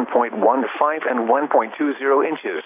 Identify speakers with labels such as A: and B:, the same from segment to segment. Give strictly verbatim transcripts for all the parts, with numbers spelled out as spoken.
A: point one five and one point two zero inches.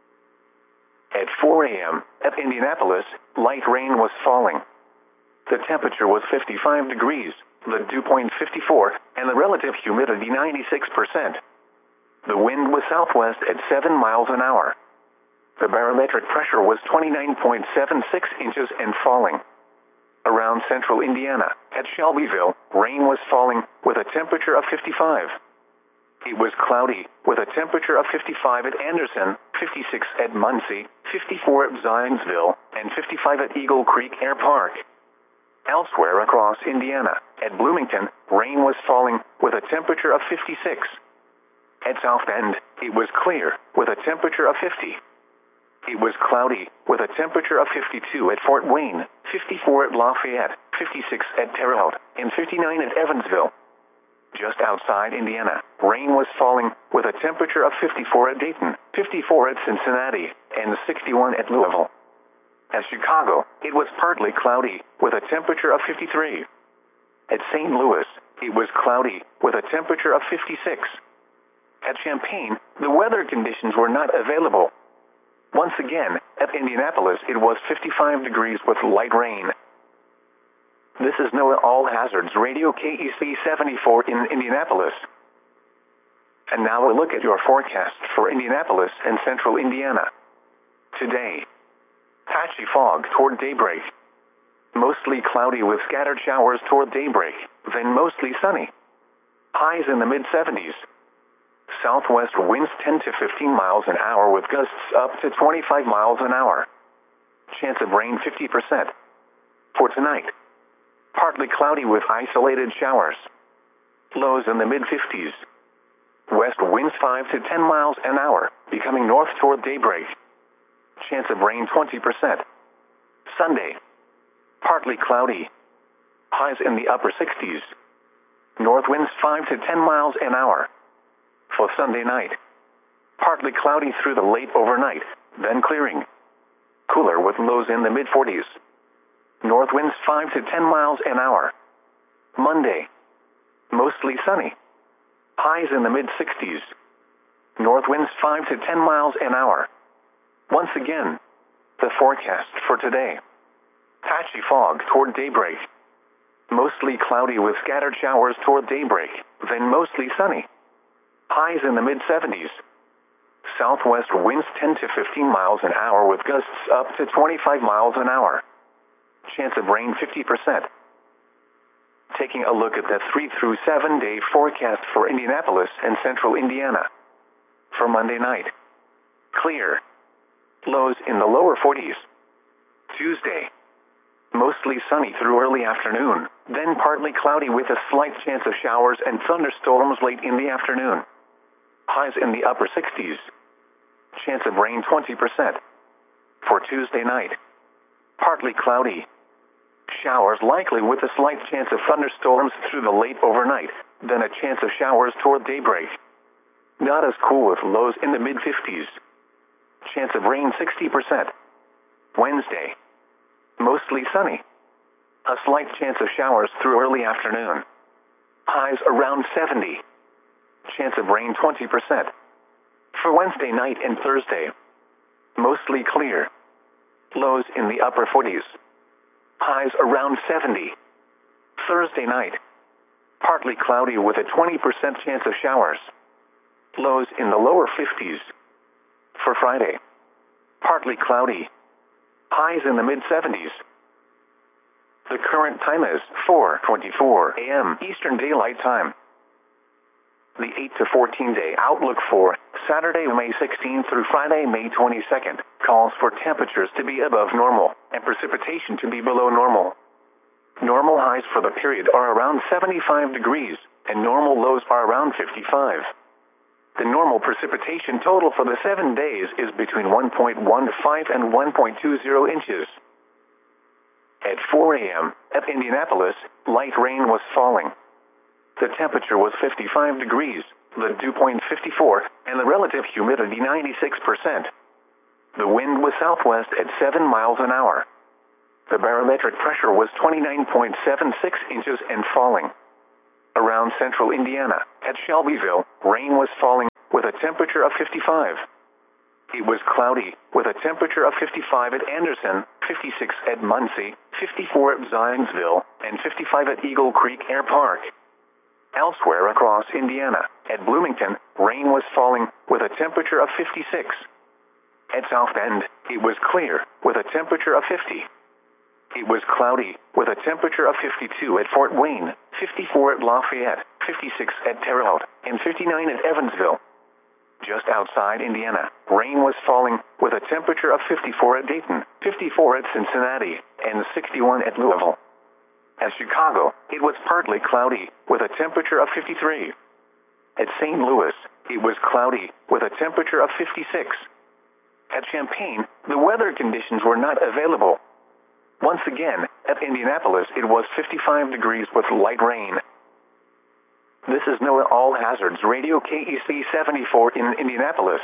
A: At four A M at Indianapolis, light rain was falling. The temperature was fifty-five degrees, the dew point fifty-four, and the relative humidity ninety-six percent. The wind was southwest at seven miles an hour. The barometric pressure was twenty-nine point seven six inches and falling. Around central Indiana, at Shelbyville, rain was falling with a temperature of fifty-five. It was cloudy with a temperature of fifty-five at Anderson, fifty-six at Muncie, fifty-four at Zionsville, and fifty-five at Eagle Creek Air Park. Elsewhere across Indiana, at Bloomington, rain was falling with a temperature of fifty-six. At South Bend, it was clear with a temperature of fifty. It was cloudy with a temperature of fifty-two at Fort Wayne, fifty-four at Lafayette, fifty-six at Terre Haute, and fifty-nine at Evansville. Just outside Indiana, rain was falling with a temperature of fifty-four at Dayton, fifty-four at Cincinnati, and sixty-one at Louisville. At Chicago, it was partly cloudy with a temperature of fifty-three. At Saint Louis, it was cloudy with a temperature of fifty-six. At Champaign, the weather conditions were not available. Once again, at Indianapolis, it was fifty-five degrees with light rain. This is NOAA All Hazards Radio K E C seventy-four in Indianapolis. And now a look at your forecast for Indianapolis and central Indiana. Today, patchy fog toward daybreak. Mostly cloudy with scattered showers toward daybreak, then mostly sunny. Highs in the mid seventies. Southwest winds ten to fifteen miles an hour with gusts up to twenty-five miles an hour. Chance of rain fifty percent. For tonight, partly cloudy with isolated showers. Lows in the mid fifties. West winds five to ten miles an hour, becoming north toward daybreak. Chance of rain twenty percent. Sunday, partly cloudy. Highs in the upper sixties. North winds five to ten miles an hour. For Sunday night, partly cloudy through the late overnight, then clearing. Cooler with lows in the mid forties. North winds five to ten miles an hour. Monday, mostly sunny. Highs in the mid sixties. North winds five to ten miles an hour. Once again, the forecast for today. Patchy fog toward daybreak. Mostly cloudy with scattered showers toward daybreak, then mostly sunny. Highs in the mid seventies. Southwest winds ten to fifteen miles an hour with gusts up to twenty-five miles an hour. Chance of rain fifty percent. Taking a look at the three through seven day forecast for Indianapolis and central Indiana. For Monday night, clear. Lows in the lower forties. Tuesday, mostly sunny through early afternoon, then partly cloudy with a slight chance of showers and thunderstorms late in the afternoon. Highs in the upper sixties. Chance of rain twenty percent. For Tuesday night, partly cloudy. Showers likely with a slight chance of thunderstorms through the late overnight, then a chance of showers toward daybreak. Not as cool with lows in the mid fifties. Chance of rain sixty percent. Wednesday, mostly sunny. A slight chance of showers through early afternoon. Highs around seventy. Chance of rain twenty percent. For Wednesday night and Thursday, mostly clear. Lows in the upper forties. Highs around seventy. Thursday night, partly cloudy with a twenty percent chance of showers. Lows in the lower fifties. For Friday, partly cloudy. Highs in the mid seventies. The current time is four twenty-four A M Eastern Daylight Time. The eight to fourteen day outlook for Saturday, May sixteenth through Friday, May twenty-second, calls for temperatures to be above normal and precipitation to be below normal. Normal highs for the period are around seventy-five degrees, and normal lows are around fifty-five. The normal precipitation total for the seven days is between one point one five and one point two zero inches. At four A M at Indianapolis, light rain was falling. The temperature was fifty-five degrees, the dew point fifty-four, and the relative humidity ninety-six percent. The wind was southwest at seven miles an hour. The barometric pressure was twenty-nine point seven six inches and falling. Around central Indiana, at Shelbyville, rain was falling with with a temperature of fifty-five. It was cloudy, with a temperature of fifty-five at Anderson, fifty-six at Muncie, fifty-four at Zionsville, and fifty-five at Eagle Creek Air Park. Elsewhere across Indiana, at Bloomington, rain was falling, with a temperature of fifty-six. At South Bend, it was clear, with a temperature of fifty. It was cloudy, with a temperature of fifty-two at Fort Wayne, fifty-four at Lafayette, fifty-six at Terre Haute, and fifty-nine at Evansville. Just outside Indiana, rain was falling, with a temperature of fifty-four at Dayton, fifty-four at Cincinnati, and sixty-one at Louisville. At Chicago, it was partly cloudy, with a temperature of fifty-three. At Saint Louis, it was cloudy, with a temperature of fifty-six. At Champaign, the weather conditions were not available. Once again, at Indianapolis, it was fifty-five degrees with light rain. This is NOAA All Hazards Radio K E C seventy-four in Indianapolis.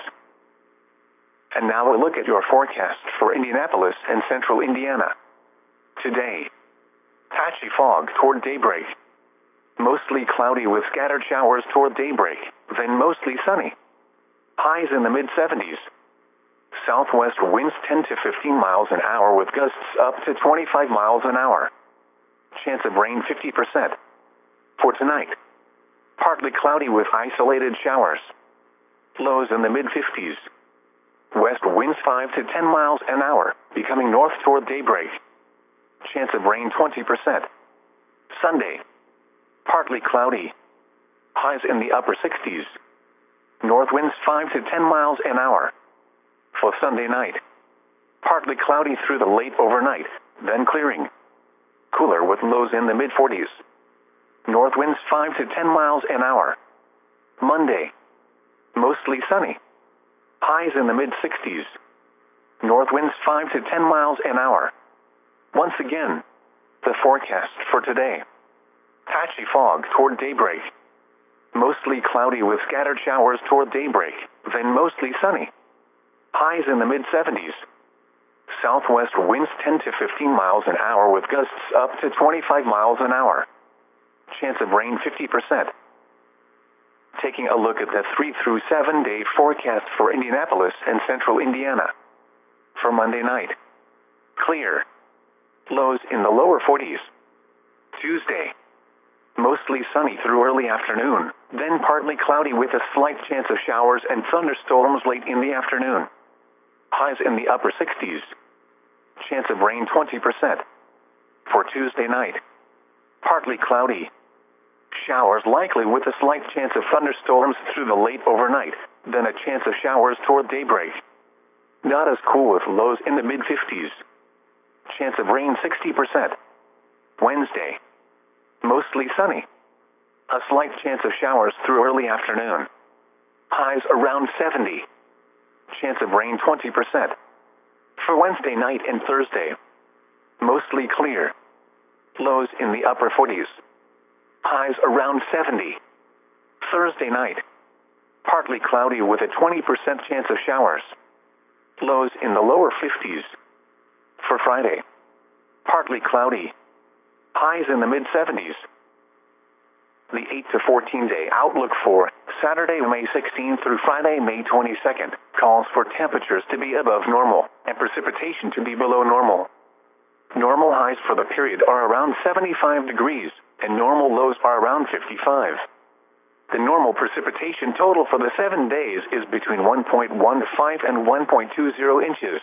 A: And now a look at your forecast for Indianapolis and central Indiana. Today, patchy fog toward daybreak. Mostly cloudy with scattered showers toward daybreak, then mostly sunny. Highs in the mid seventies. Southwest winds ten to fifteen miles an hour with gusts up to twenty-five miles an hour. Chance of rain fifty percent. For tonight, partly cloudy with isolated showers. Lows in the mid fifties. West winds five to ten miles an hour, becoming north toward daybreak. Chance of rain twenty percent. Sunday, partly cloudy. Highs in the upper sixties. North winds five to ten miles an hour. For Sunday night, partly cloudy through the late overnight, then clearing. Cooler with lows in the mid forties. North winds five to ten miles an hour. Monday, mostly sunny. Highs in the mid sixties. North winds five to ten miles an hour. Once again, the forecast for today. Patchy fog toward daybreak. Mostly cloudy with scattered showers toward daybreak, then mostly sunny. Highs in the mid seventies. Southwest winds ten to fifteen miles an hour with gusts up to twenty-five miles an hour. Chance of rain fifty percent. Taking a look at the three through seven day forecast for Indianapolis and central Indiana. For Monday night, clear. Lows in the lower forties. Tuesday, mostly sunny through early afternoon, then partly cloudy with a slight chance of showers and thunderstorms late in the afternoon. Highs in the upper sixties. Chance of rain twenty percent. For Tuesday night, partly cloudy. Showers likely with a slight chance of thunderstorms through the late overnight, then a chance of showers toward daybreak. Not as cool with lows in the mid fifties. Chance of rain sixty percent. Wednesday, mostly sunny. A slight chance of showers through early afternoon. Highs around seventy. Chance of rain twenty percent. For Wednesday night and Thursday, mostly clear. Lows in the upper forties. Highs around seventy. Thursday night, partly cloudy with a twenty percent chance of showers. Lows in the lower fifties. For Friday, partly cloudy. Highs in the mid seventies. The eight to fourteen day outlook for Saturday, May sixteenth through Friday, May twenty-second, calls for temperatures to be above normal and precipitation to be below normal. Normal highs for the period are around seventy-five degrees, and normal lows are around fifty-five. The normal precipitation total for the seven days is between one point one five and one point two zero inches.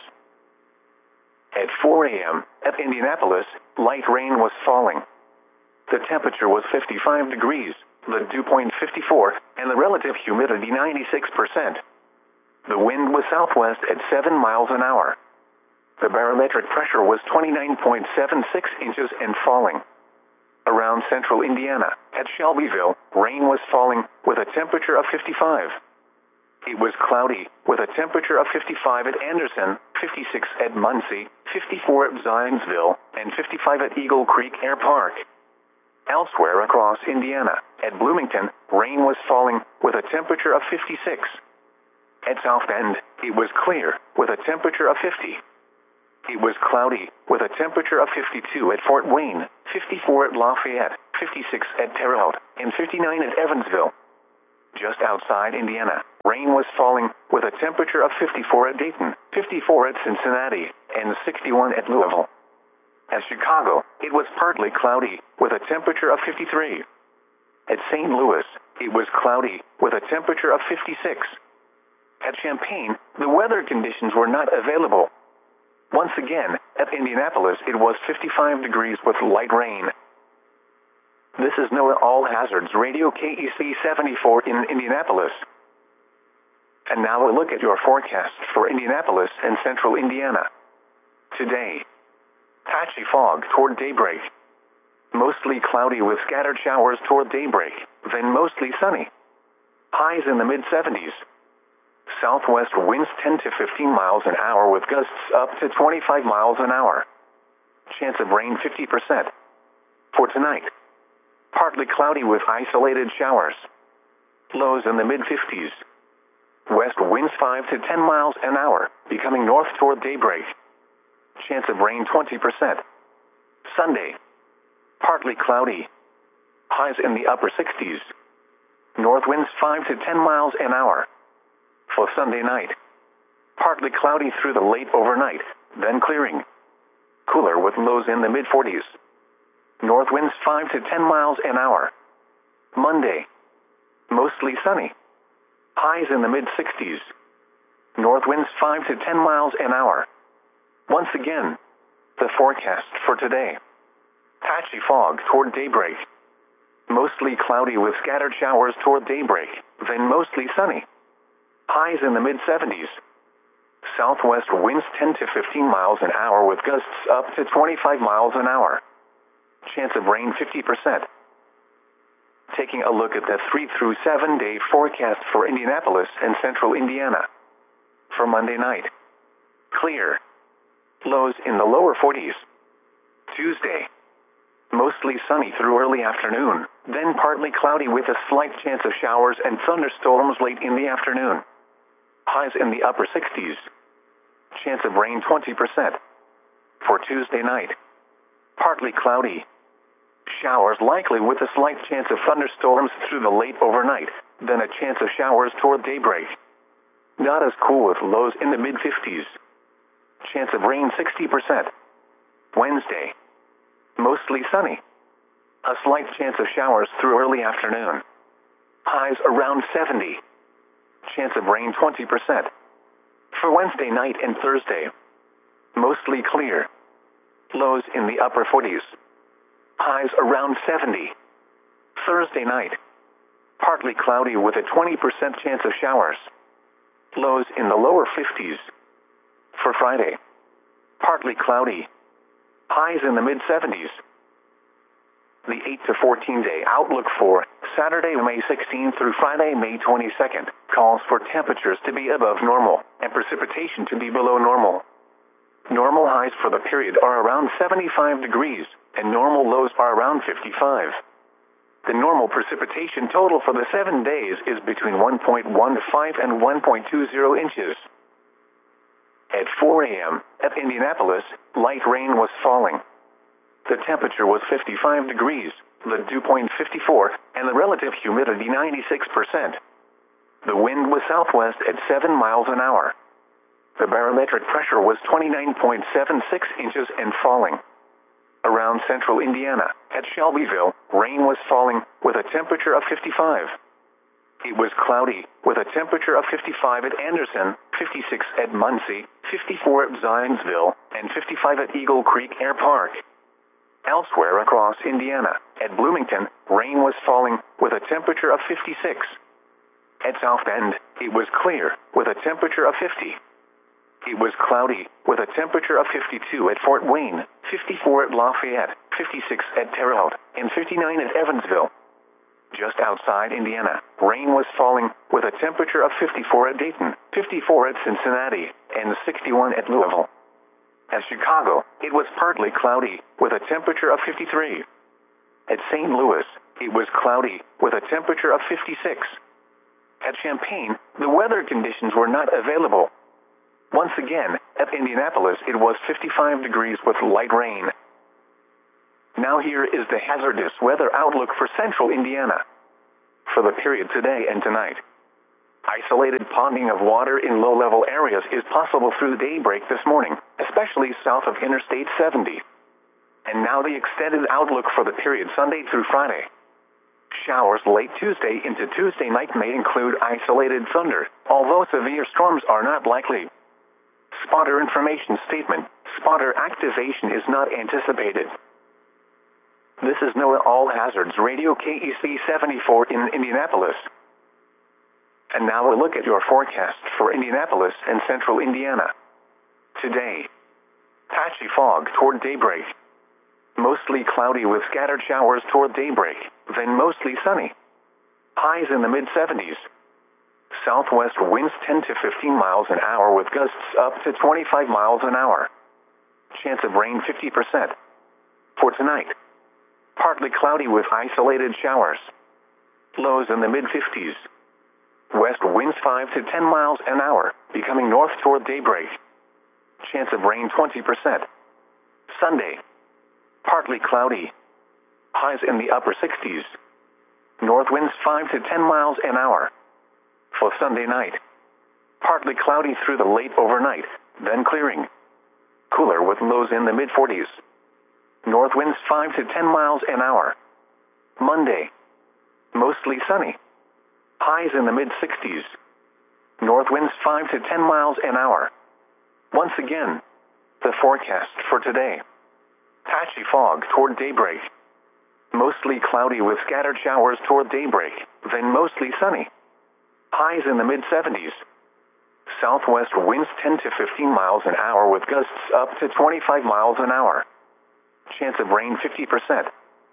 A: At four a.m., at Indianapolis, light rain was falling. The temperature was fifty-five degrees, the dew point fifty-four, and the relative humidity ninety-six percent. The wind was southwest at seven miles an hour. The barometric pressure was twenty-nine point seven six inches and falling. Around central Indiana, at Shelbyville, rain was falling, with a temperature of fifty-five. It was cloudy, with a temperature of fifty-five at Anderson, fifty-six at Muncie, fifty-four at Zionsville, and fifty-five at Eagle Creek Air Park. Elsewhere across Indiana, at Bloomington, rain was falling, with a temperature of fifty-six. At South Bend, it was clear, with a temperature of fifty. It was cloudy, with a temperature of fifty-two at Fort Wayne, fifty-four at Lafayette, fifty-six at Terre Haute, and fifty-nine at Evansville. just outside Indiana. Rain was falling, with a temperature of fifty-four at Dayton, fifty-four at Cincinnati, and sixty-one at Louisville. At Chicago, it was partly cloudy, with a temperature of fifty-three. At Saint Louis, it was cloudy, with a temperature of fifty-six. At Champaign, the weather conditions were not available. Once again, at Indianapolis, it was fifty-five degrees with light rain. This is NOAA All Hazards Radio K E C seventy-four in Indianapolis. And now a look at your forecast for Indianapolis and central Indiana. Today, patchy fog toward daybreak. Mostly cloudy with scattered showers toward daybreak, then mostly sunny. Highs in the mid seventies. Southwest winds ten to fifteen miles an hour with gusts up to twenty-five miles an hour. Chance of rain fifty percent. For tonight, partly cloudy with isolated showers. Lows in the mid fifties. West winds five to ten miles an hour, becoming north toward daybreak. Chance of rain twenty percent. Sunday, partly cloudy. Highs in the upper sixties. North winds five to ten miles an hour. For Sunday night, partly cloudy through the late overnight, then clearing. Cooler with lows in the mid forties. North winds five to ten miles an hour. Monday, mostly sunny. Highs in the mid sixties. North winds five to ten miles an hour. Once again, the forecast for today. Patchy fog toward daybreak. Mostly cloudy with scattered showers toward daybreak, then mostly sunny. Highs in the mid seventies. Southwest winds ten to fifteen miles an hour with gusts up to twenty-five miles an hour. Chance of rain fifty percent. Taking a look at the three through seven day forecast for Indianapolis and central Indiana. For Monday night, clear. Lows in the lower forties. Tuesday, mostly sunny through early afternoon, then partly cloudy with a slight chance of showers and thunderstorms late in the afternoon. Highs in the upper sixties. Chance of rain twenty percent. For Tuesday night, partly cloudy. Showers likely with a slight chance of thunderstorms through the late overnight, then a chance of showers toward daybreak. Not as cool with lows in the mid fifties. Chance of rain sixty percent. Wednesday, mostly sunny. A slight chance of showers through early afternoon. Highs around seventy. Chance of rain twenty percent. For Wednesday night and Thursday, mostly clear. Lows in the upper forties. Highs around seventy. Thursday night, partly cloudy with a twenty percent chance of showers. Lows in the lower fifties. For Friday, partly cloudy. Highs in the mid seventies. The eight to fourteen day outlook for Saturday, May sixteenth through Friday, May twenty-second, calls for temperatures to be above normal and precipitation to be below normal. Normal highs for the period are around seventy-five degrees, and normal lows are around fifty-five. The normal precipitation total for the seven days is between one point one five and one point two zero inches. At four a.m., at Indianapolis, light rain was falling. The temperature was fifty-five degrees, the dew point fifty-four, and the relative humidity ninety-six percent. The wind was southwest at seven miles an hour. The barometric pressure was twenty-nine point seven six inches and falling. Around central Indiana, at Shelbyville, rain was falling with a temperature of fifty-five. It was cloudy with a temperature of fifty-five at Anderson, fifty-six at Muncie, fifty-four at Zionsville, and fifty-five at Eagle Creek Air Park. Elsewhere across Indiana, at Bloomington, rain was falling with a temperature of fifty-six. At South Bend, it was clear with a temperature of fifty. It was cloudy with a temperature of fifty-two at Fort Wayne, fifty-four at Lafayette, fifty-six at Terre Haute, and fifty-nine at Evansville. Just outside Indiana, rain was falling with a temperature of fifty-four at Dayton, fifty-four at Cincinnati, and sixty-one at Louisville. At Chicago, it was partly cloudy with a temperature of fifty-three. At Saint Louis, it was cloudy with a temperature of fifty-six. At Champaign, the weather conditions were not available. Once again, at Indianapolis, it was fifty-five degrees with light rain. Now here is the hazardous weather outlook for central Indiana. for the period today and tonight. Isolated ponding of water in low-level areas is possible through daybreak this morning, especially south of Interstate seventy. And now the extended outlook for the period Sunday through Friday. Showers late Tuesday into Tuesday night may include isolated thunder, although severe storms are not likely. Spotter information statement. Spotter activation is not anticipated. This is NOAA All Hazards Radio K E C seventy-four in Indianapolis. And now a look at your forecast for Indianapolis and central Indiana. Today, patchy fog toward daybreak. Mostly cloudy with scattered showers toward daybreak, then mostly sunny. Highs in the mid seventies. Southwest winds ten to fifteen miles an hour with gusts up to twenty-five miles an hour. Chance of rain fifty percent. For tonight, partly cloudy with isolated showers. Lows in the mid fifties. West winds five to ten miles an hour, becoming north toward daybreak. Chance of rain twenty percent. Sunday, partly cloudy. Highs in the upper sixties. North winds five to ten miles an hour. For Sunday night, partly cloudy through the late overnight, then clearing. Cooler with lows in the mid forties. North winds five to ten miles an hour. Monday, mostly sunny. Highs in the mid sixties. North winds five to ten miles an hour. Once again, the forecast for today. Patchy fog toward daybreak. Mostly cloudy with scattered showers toward daybreak, then mostly sunny. Highs in the mid seventies. Southwest winds ten to fifteen miles an hour with gusts up to twenty-five miles an hour. Chance of rain fifty percent.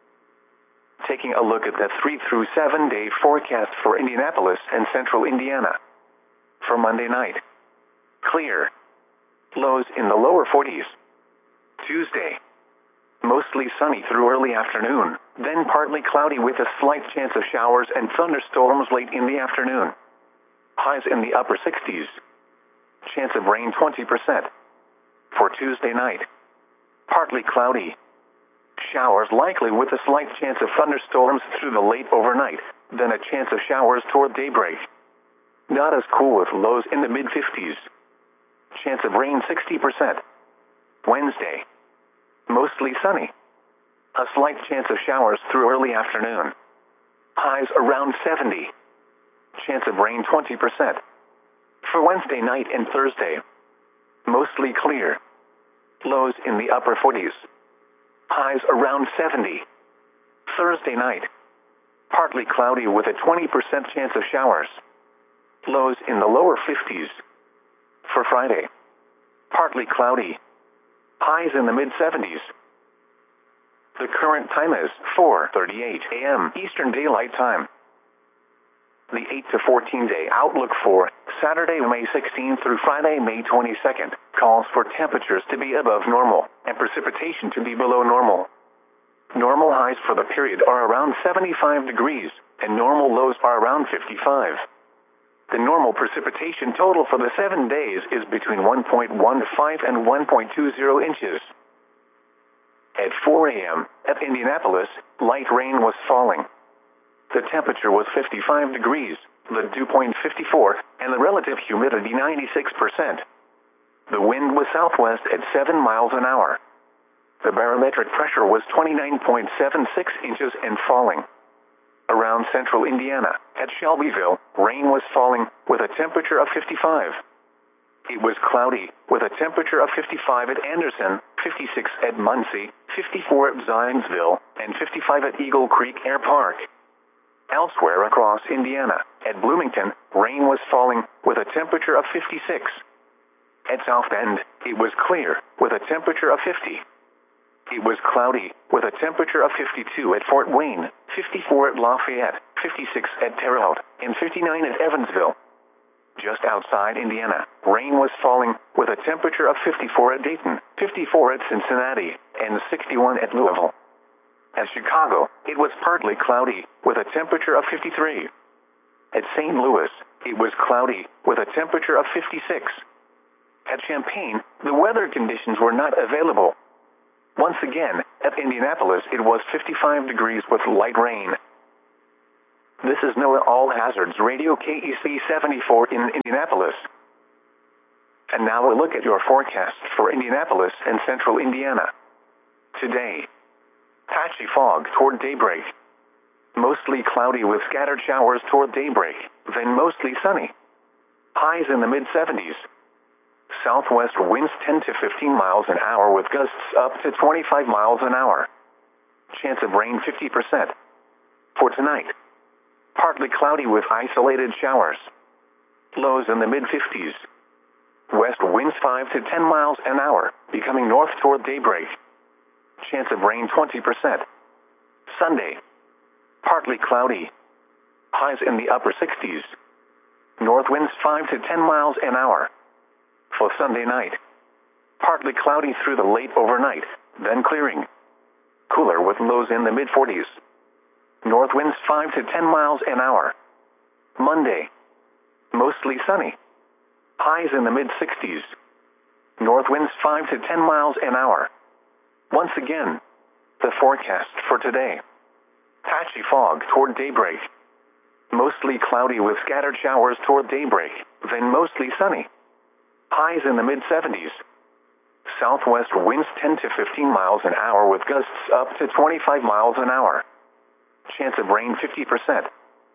A: Taking a look at the three through seven day forecast for Indianapolis and central Indiana. For Monday night, clear. Lows in the lower forties. Tuesday, mostly sunny through early afternoon, then partly cloudy with a slight chance of showers and thunderstorms late in the afternoon. Highs in the upper sixties. Chance of rain twenty percent. For Tuesday night, partly cloudy. Showers likely with a slight chance of thunderstorms through the late overnight, then a chance of showers toward daybreak. Not as cool with lows in the mid fifties. Chance of rain sixty percent. Wednesday, mostly sunny. A slight chance of showers through early afternoon. Highs around seventy. Chance of rain twenty percent. For Wednesday night and Thursday, mostly clear. Lows in the upper forties. Highs around seventy. Thursday night, partly cloudy with a twenty percent chance of showers. Lows in the lower fifties. For Friday, partly cloudy. Highs in the mid seventies. The current time is four thirty-eight a m Eastern Daylight Time. The eight to fourteen day outlook for Saturday, May sixteenth through Friday, May twenty-second, calls for temperatures to be above normal and precipitation to be below normal. Normal highs for the period are around seventy-five degrees, and normal lows are around fifty-five. The normal precipitation total for the seven days is between one point one five and one point two zero inches. At four a m at Indianapolis, light rain was falling. The temperature was fifty-five degrees, the dew point fifty-four, and the relative humidity ninety-six percent. The wind was southwest at seven miles an hour. The barometric pressure was twenty-nine point seven six inches and falling. Around central Indiana, at Shelbyville, rain was falling with a temperature of fifty-five. It was cloudy with a temperature of fifty-five at Anderson, fifty-six at Muncie, fifty-four at Zionsville, and fifty-five at Eagle Creek Air Park. Elsewhere across Indiana, at Bloomington, rain was falling with a temperature of fifty-six. At South Bend, it was clear with a temperature of fifty. It was cloudy with a temperature of fifty-two at Fort Wayne, fifty-four at Lafayette, fifty-six at Terre Haute, and fifty-nine at Evansville. Just outside Indiana, rain was falling with a temperature of fifty-four at Dayton, fifty-four at Cincinnati, and sixty-one at Louisville. At Chicago, it was partly cloudy with a temperature of fifty-three. At Saint Louis, it was cloudy with a temperature of fifty-six. At Champaign, the weather conditions were not available. Once again, at Indianapolis, it was fifty-five degrees with light rain. This is NOAA All Hazards Radio K E C seventy-four in Indianapolis. And now a look at your forecast for Indianapolis and central Indiana. Today, patchy fog toward daybreak. Mostly cloudy with scattered showers toward daybreak, then mostly sunny. Highs in the mid seventies. Southwest winds ten to fifteen miles an hour with gusts up to twenty-five miles an hour. Chance of rain fifty percent. For tonight, partly cloudy with isolated showers. Lows in the mid fifties. West winds five to ten miles an hour, becoming north toward daybreak. Chance of rain twenty percent. Sunday, partly cloudy. Highs in the upper sixties. North winds five to ten miles an hour. For Sunday night, partly cloudy through the late overnight, then clearing. Cooler with lows in the mid forties. North winds five to ten miles an hour. Monday, mostly sunny. Highs in the mid sixties. North winds five to ten miles an hour. Once again, the forecast for today. Patchy fog toward daybreak. Mostly cloudy with scattered showers toward daybreak, then mostly sunny. Highs in the mid seventies. Southwest winds ten to fifteen miles an hour with gusts up to twenty-five miles an hour. Chance of rain fifty percent.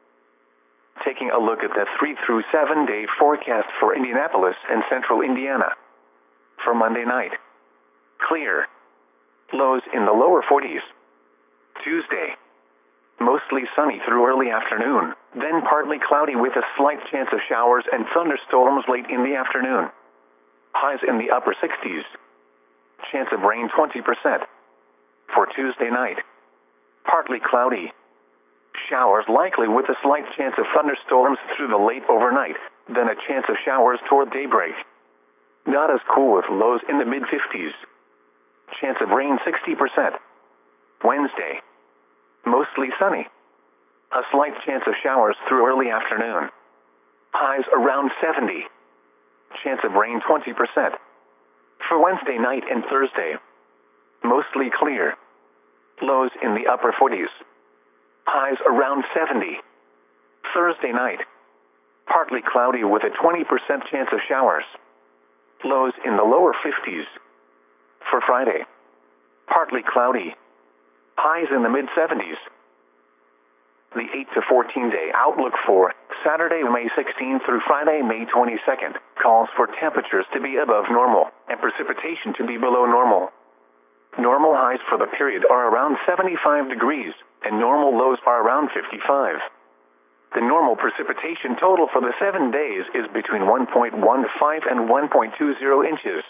A: Taking a look at the three through seven day forecast for Indianapolis and central Indiana. For Monday night, clear. Lows in the lower forties. Tuesday, mostly sunny through early afternoon, then partly cloudy with a slight chance of showers and thunderstorms late in the afternoon. Highs in the upper sixties. Chance of rain twenty percent. For Tuesday night, partly cloudy. Showers likely with a slight chance of thunderstorms through the late overnight, then a chance of showers toward daybreak. Not as cool with lows in the mid fifties. Chance of rain sixty percent. Wednesday, mostly sunny. A slight chance of showers through early afternoon. Highs around seventy. Chance of rain twenty percent. For Wednesday night and Thursday, mostly clear. Lows in the upper forties. Highs around seventy. Thursday night, partly cloudy with a twenty percent chance of showers. Lows in the lower fifties. For Friday, partly cloudy. Highs in the mid seventies. The eight to fourteen day outlook for Saturday, May sixteenth through Friday, May twenty-second, calls for temperatures to be above normal and precipitation to be below normal. Normal highs for the period are around seventy-five degrees, and normal lows are around fifty-five. The normal precipitation total for the seven days is between one point one five and one point two zero inches.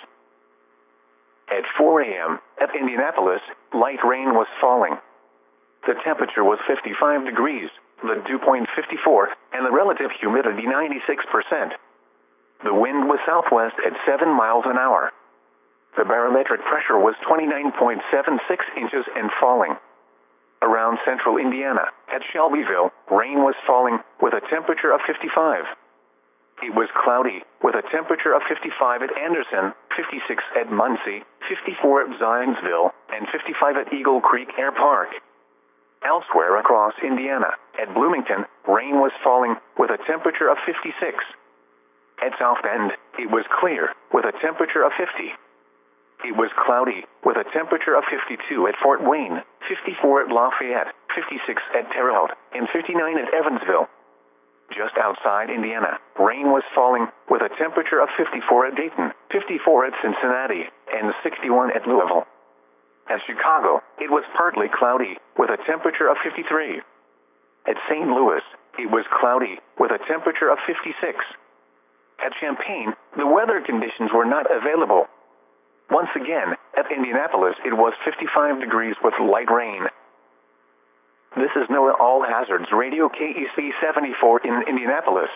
A: At four a.m., at Indianapolis, light rain was falling. The temperature was fifty-five degrees, the dew point fifty-four, and the relative humidity ninety-six percent. The wind was southwest at seven miles an hour. The barometric pressure was twenty-nine point seven six inches and falling. Around central Indiana, at Shelbyville, rain was falling with a temperature of fifty-five. It was cloudy with a temperature of fifty-five at Anderson, fifty-six at Muncie, fifty-four at Zionsville, and fifty-five at Eagle Creek Air Park. Elsewhere across Indiana, at Bloomington, rain was falling with a temperature of fifty-six. At South Bend, it was clear with a temperature of fifty. It was cloudy with a temperature of fifty-two at Fort Wayne, fifty-four at Lafayette, fifty-six at Terre Haute, and fifty-nine at Evansville. Just outside Indiana, rain was falling with a temperature of fifty-four at Dayton, fifty-four at Cincinnati, and sixty-one at Louisville. At Chicago, it was partly cloudy with a temperature of fifty-three. At Saint Louis, it was cloudy with a temperature of fifty-six. At Champaign, the weather conditions were not available. Once again, at Indianapolis, it was fifty-five degrees with light rain. This is NOAA All Hazards Radio K E C seventy-four in Indianapolis.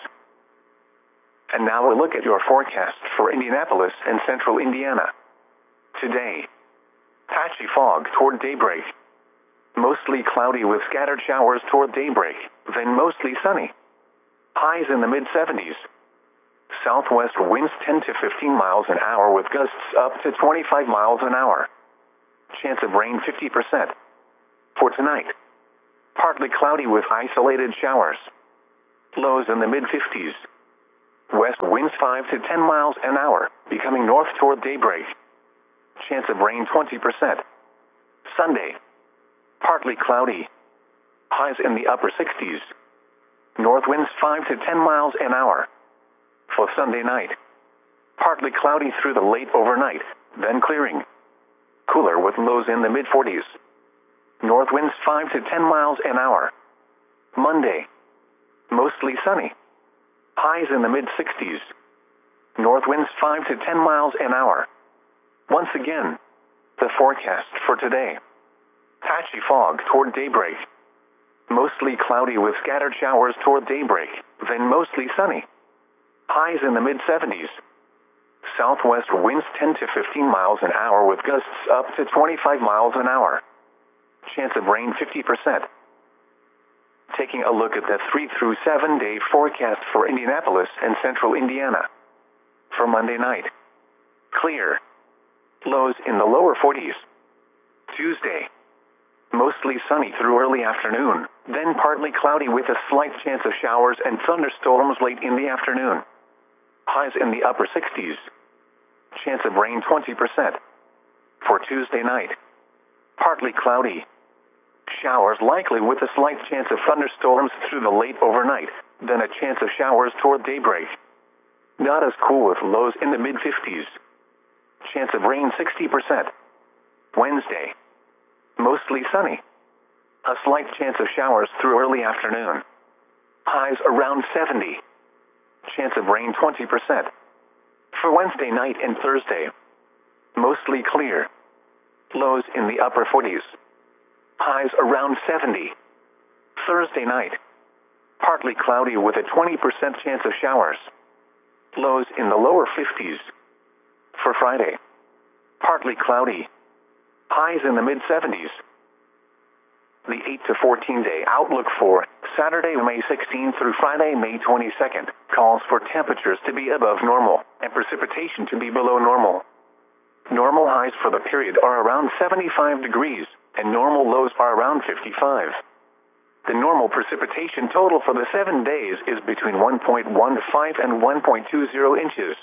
A: And now a look at your forecast for Indianapolis and central Indiana. Today, patchy fog toward daybreak. Mostly cloudy with scattered showers toward daybreak, then mostly sunny. Highs in the mid seventies. Southwest winds ten to fifteen miles an hour with gusts up to twenty-five miles an hour. Chance of rain fifty percent. For tonight, partly cloudy with isolated showers. Lows in the mid fifties. West winds five to ten miles an hour, becoming north toward daybreak. Chance of rain twenty percent. Sunday. Partly cloudy. Highs in the upper sixties. North winds five to ten miles an hour. For Sunday night. Partly cloudy through the late overnight, then clearing. Cooler with lows in the mid forties. North winds five to ten miles an hour. Monday. Mostly sunny. Highs in the mid sixties. North winds five to ten miles an hour. Once again, the forecast for today. Patchy fog toward daybreak. Mostly cloudy with scattered showers toward daybreak, then mostly sunny. Highs in the mid seventies. Southwest winds ten to fifteen miles an hour with gusts up to twenty-five miles an hour. Chance of rain fifty percent. Taking a look at the three through seven day forecast for Indianapolis and central Indiana. For Monday night. Clear. Lows in the lower forties. Tuesday. Mostly sunny through early afternoon, then partly cloudy with a slight chance of showers and thunderstorms late in the afternoon. Highs in the upper sixties. Chance of rain twenty percent. For Tuesday night. Partly cloudy. Showers likely with a slight chance of thunderstorms through the late overnight, then a chance of showers toward daybreak. Not as cool with lows in the mid fifties. Chance of rain sixty percent. Wednesday. Mostly sunny. A slight chance of showers through early afternoon. Highs around seventy. Chance of rain twenty percent. For Wednesday night and Thursday. Mostly clear. Lows in the upper forties. Highs around seventy. Thursday night. Partly cloudy with a twenty percent chance of showers. Lows in the lower fifties. For Friday. Partly cloudy. Highs in the mid seventies. The eight to fourteen day outlook for Saturday, May sixteenth through Friday, May twenty-second, calls for temperatures to be above normal and precipitation to be below normal. Normal highs for the period are around seventy-five degrees, and normal lows are around fifty-five. The normal precipitation total for the seven days is between one point one five and one point two zero inches.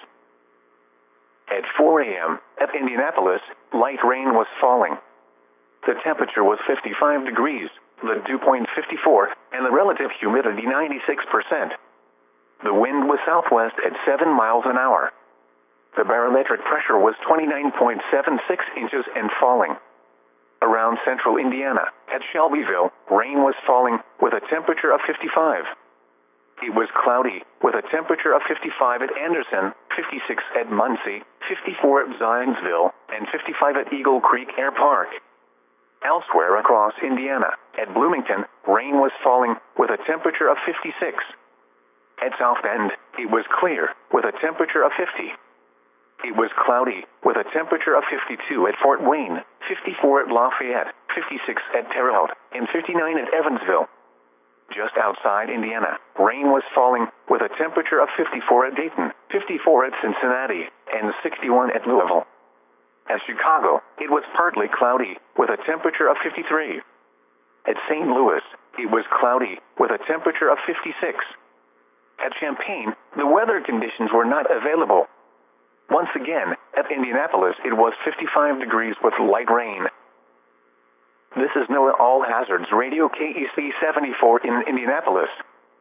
A: At four a m at Indianapolis, light rain was falling. The temperature was fifty-five degrees, the dew point fifty-four, and the relative humidity ninety-six percent. The wind was southwest at seven miles an hour. The barometric pressure was twenty-nine point seven six inches and falling. Around central Indiana, at Shelbyville, rain was falling with a temperature of fifty-five. It was cloudy, with a temperature of fifty-five at Anderson, fifty-six at Muncie, fifty-four at Zionsville, and fifty-five at Eagle Creek Air Park. Elsewhere across Indiana, at Bloomington, rain was falling, with a temperature of fifty-six. At South Bend, it was clear, with a temperature of fifty. It was cloudy, with a temperature of fifty-two at Fort Wayne, fifty-four at Lafayette, fifty-six at Terre Haute, and fifty-nine at Evansville. Just outside Indiana, rain was falling, with a temperature of fifty-four at Dayton, fifty-four at Cincinnati, and sixty-one at Louisville. At Chicago, it was partly cloudy, with a temperature of fifty-three. At Saint Louis, it was cloudy, with a temperature of fifty-six. At Champaign, the weather conditions were not available. Once again, at Indianapolis, it was fifty-five degrees with light rain. This is NOAA All Hazards Radio K E C seventy-four in Indianapolis.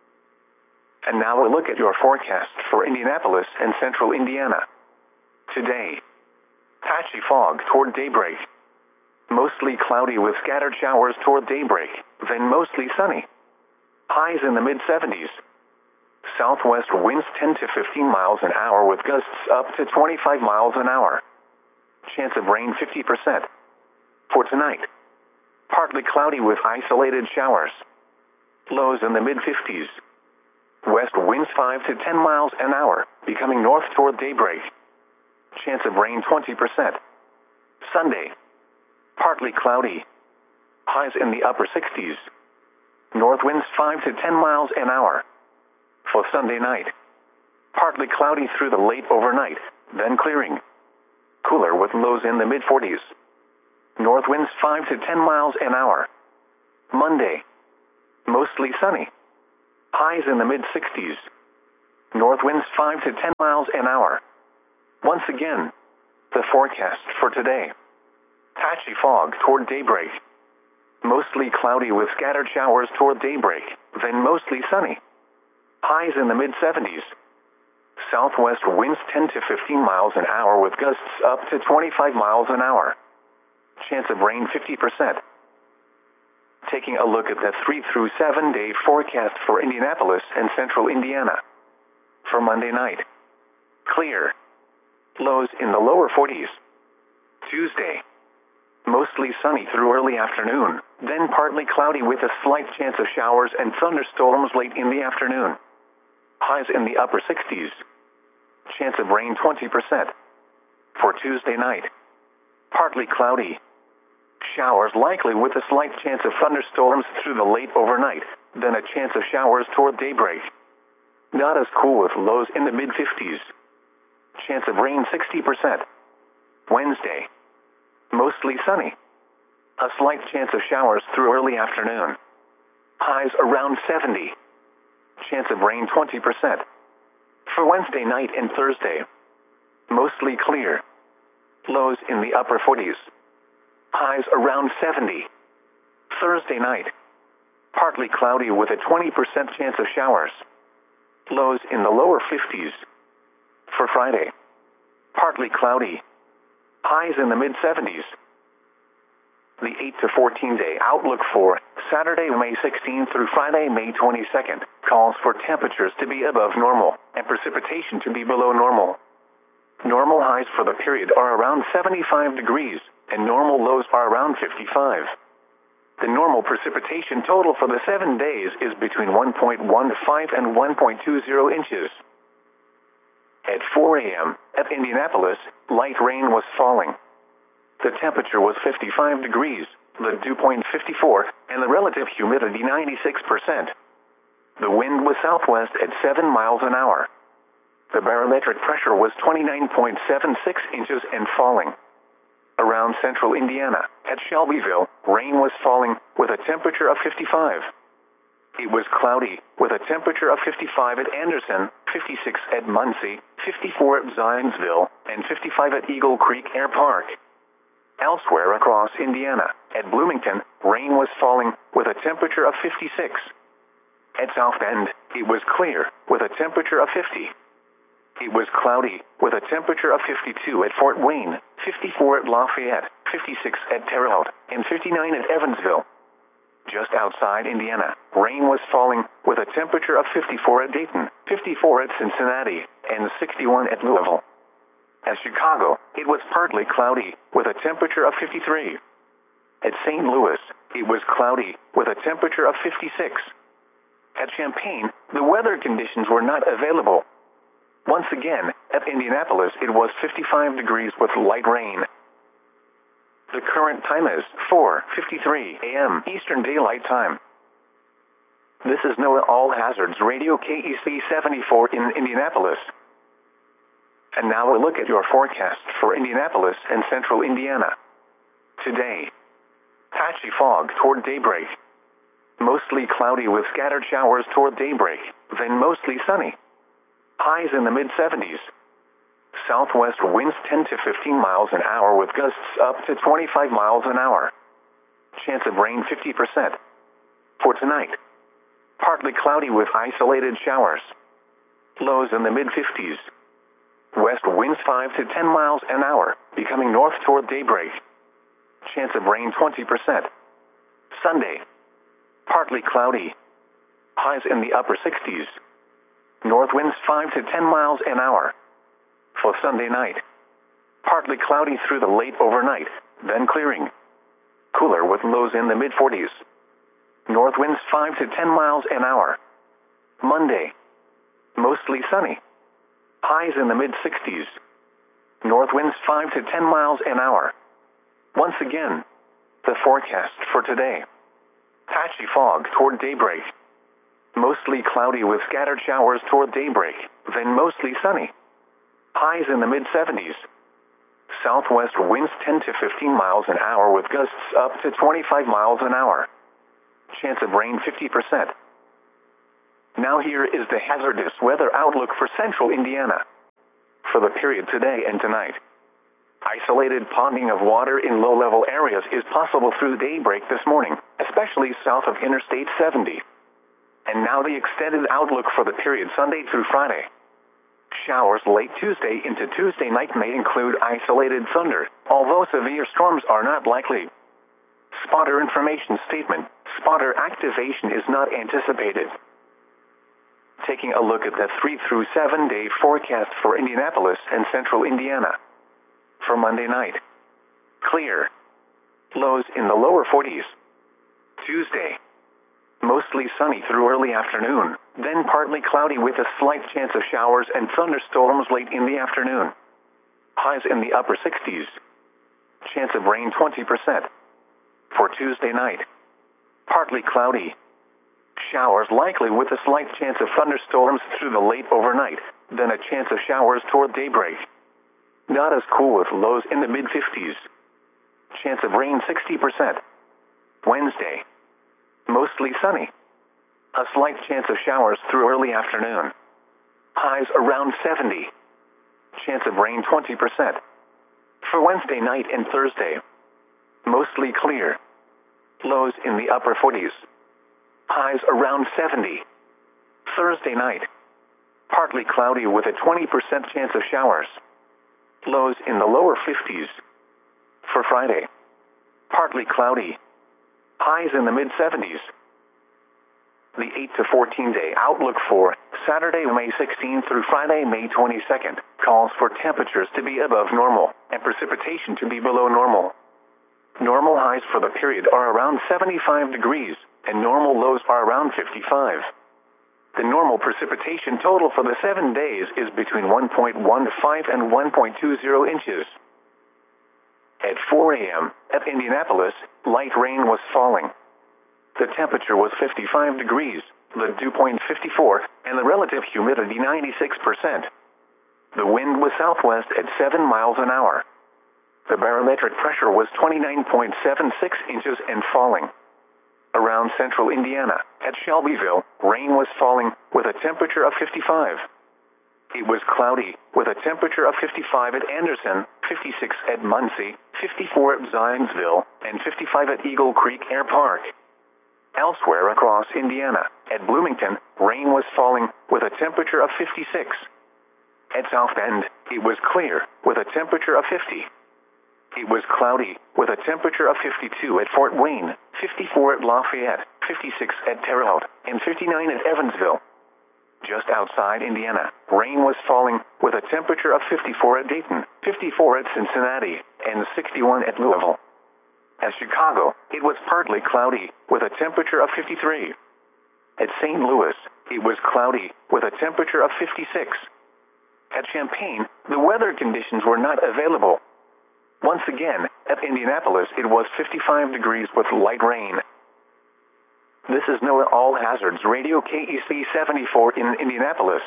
A: And now a look at your forecast for Indianapolis and central Indiana. Today. Patchy fog toward daybreak. Mostly cloudy with scattered showers toward daybreak, then mostly sunny. Highs in the mid seventies. Southwest winds ten to fifteen miles an hour with gusts up to twenty-five miles an hour. Chance of rain fifty percent. For tonight. Partly cloudy with isolated showers. Lows in the mid fifties. West winds five to ten miles an hour, becoming north toward daybreak. Chance of rain twenty percent. Sunday. Partly cloudy. Highs in the upper sixties. North winds five to ten miles an hour. For Sunday night. Partly cloudy through the late overnight, then clearing. Cooler with lows in the mid forties. North winds five to ten miles an hour. Monday. Mostly sunny. Highs in the mid sixties. North winds five to ten miles an hour. Once again, the forecast for today. Patchy fog toward daybreak. Mostly cloudy with scattered showers toward daybreak, then mostly sunny. Highs in the mid seventies. Southwest winds ten to fifteen miles an hour with gusts up to twenty-five miles an hour. Chance of rain fifty percent. Taking a look at the three through seven day forecast for Indianapolis and central Indiana. For Monday night. Clear. Lows in the lower forties. Tuesday. Mostly sunny through early afternoon, then partly cloudy with a slight chance of showers and thunderstorms late in the afternoon. Highs in the upper sixties. Chance of rain twenty percent. For Tuesday night. Partly cloudy. Showers likely with a slight chance of thunderstorms through the late overnight, then a chance of showers toward daybreak. Not as cool with lows in the mid fifties. Chance of rain sixty percent. Wednesday. Mostly sunny. A slight chance of showers through early afternoon. Highs around seventy. Chance of rain twenty percent. For Wednesday night and Thursday. Mostly clear. Lows in the upper forties. Highs around seventy. Thursday night. Partly cloudy with a twenty percent chance of showers. Lows in the lower fifties. For Friday. Partly cloudy. Highs in the mid seventies. The eight to fourteen day outlook for Saturday, May sixteenth through Friday, May twenty-second, calls for temperatures to be above normal and precipitation to be below normal. Normal highs for the period are around seventy-five degrees, and normal lows are around fifty-five. The normal precipitation total for the seven days is between one point one five and one point two zero inches. At four a m, at Indianapolis, light rain was falling. The temperature was fifty-five degrees, the dew point fifty-four, and the relative humidity ninety-six percent. The wind was southwest at seven miles an hour. The barometric pressure was twenty-nine point seven six inches and falling. Around central Indiana, at Shelbyville, rain was falling with a temperature of fifty-five. It was cloudy, with a temperature of fifty-five at Anderson, fifty-six at Muncie, fifty-four at Zionsville, and fifty-five at Eagle Creek Air Park. Elsewhere across Indiana, at Bloomington, rain was falling, with a temperature of fifty-six. At South Bend, it was clear, with a temperature of fifty. It was cloudy, with a temperature of fifty-two at Fort Wayne, fifty-four at Lafayette, fifty-six at Terre Haute, and fifty-nine at Evansville. Just outside Indiana, rain was falling, with a temperature of fifty-four at Dayton, fifty-four at Cincinnati, and sixty-one at Louisville. At Chicago, it was partly cloudy, with a temperature of fifty-three. At Saint Louis, it was cloudy, with a temperature of fifty-six. At Champaign, the weather conditions were not available. Once again, at Indianapolis, it was fifty-five degrees with light rain. The current time is four fifty-three a m Eastern Daylight Time. This is NOAA All Hazards Radio K E C seventy-four in Indianapolis. And now a look at your forecast for Indianapolis and central Indiana. Today, patchy fog toward daybreak. Mostly cloudy with scattered showers toward daybreak, then mostly sunny. Highs in the mid seventies. Southwest winds ten to fifteen miles an hour with gusts up to twenty-five miles an hour. Chance of rain fifty percent. For tonight, partly cloudy with isolated showers. Lows in the mid fifties. West winds five to ten miles an hour, becoming north toward daybreak. Chance of rain twenty percent. Sunday, partly cloudy. Highs in the upper sixties. North winds five to ten miles an hour. For Sunday night, partly cloudy through the late overnight, then clearing. Cooler with lows in the mid forties. North winds five to ten miles an hour. Monday, mostly sunny. Highs in the mid sixties. North winds five to ten miles an hour. Once again, the forecast for today. Patchy fog toward daybreak. Mostly cloudy with scattered showers toward daybreak, then mostly sunny. Highs in the mid seventies. Southwest winds ten to fifteen miles an hour with gusts up to twenty-five miles an hour. Chance of rain fifty percent. Now here is the hazardous weather outlook for central Indiana. For the period today and tonight, isolated ponding of water in low-level areas is possible through daybreak this morning, especially south of Interstate seventy. And now the extended outlook for the period Sunday through Friday. Showers late Tuesday into Tuesday night may include isolated thunder, although severe storms are not likely. Spotter information statement: spotter activation is not anticipated. Taking a look at the three through seven day forecast for Indianapolis and central Indiana. For Monday night, clear. Lows in the lower forties. Tuesday, mostly sunny through early afternoon, then partly cloudy with a slight chance of showers and thunderstorms late in the afternoon. Highs in the upper sixties. Chance of rain twenty percent. For Tuesday night, partly cloudy. Showers likely with a slight chance of thunderstorms through the late overnight, then a chance of showers toward daybreak. Not as cool with lows in the mid-fifties. Chance of rain sixty percent. Wednesday, mostly sunny. A slight chance of showers through early afternoon. Highs around seventy. Chance of rain twenty percent. For Wednesday night and Thursday, mostly clear. Lows in the upper forties. Highs around seventy. Thursday night, partly cloudy with a twenty percent chance of showers. Lows in the lower fifties. For Friday, partly cloudy. Highs in the mid-seventies. The eight to fourteen day outlook for Saturday, May sixteenth through Friday, May twenty-second, calls for temperatures to be above normal and precipitation to be below normal. Normal highs for the period are around seventy-five degrees, and normal lows are around fifty-five. The normal precipitation total for the seven days is between one point one five and one point two zero inches. At four a m at Indianapolis, light rain was falling. The temperature was fifty-five degrees, the dew point fifty-four, and the relative humidity ninety-six percent. The wind was southwest at seven miles an hour. The barometric pressure was twenty-nine point seven six inches and falling. Around central Indiana, at Shelbyville, rain was falling with a temperature of fifty-five. It was cloudy with a temperature of fifty-five at Anderson, fifty-six at Muncie, fifty-four at Zionsville, and fifty-five at Eagle Creek Air Park. Elsewhere across Indiana, at Bloomington, rain was falling with a temperature of fifty-six. At South Bend, it was clear with a temperature of fifty. It was cloudy with a temperature of fifty-two at Fort Wayne, fifty-four at Lafayette, fifty-six at Terre Haute, and fifty-nine at Evansville. Just outside Indiana, rain was falling with a temperature of fifty-four at Dayton, fifty-four at Cincinnati, and sixty-one at Louisville. At Chicago, it was partly cloudy with a temperature of fifty-three. At Saint Louis, it was cloudy with a temperature of fifty-six. At Champaign, the weather conditions were not available. Once again, at Indianapolis, it was fifty-five degrees with light rain. This is NOAA All Hazards Radio K E C seventy-four in Indianapolis.